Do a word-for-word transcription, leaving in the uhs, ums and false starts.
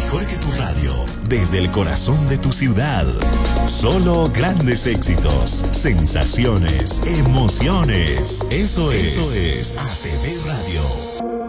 mejor que tu radio, desde el corazón de tu ciudad. Solo grandes éxitos, sensaciones, emociones. Eso es, Eso es A T V Radio.